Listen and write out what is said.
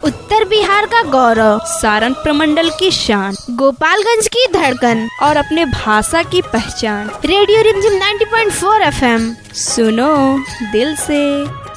उत्तर बिहार का गौरव, सारण प्रमंडल की शान, गोपालगंज की धड़कन और अपने भाषा की पहचान। रेडियो रिमझिम 90.4 FM। सुनो दिल से।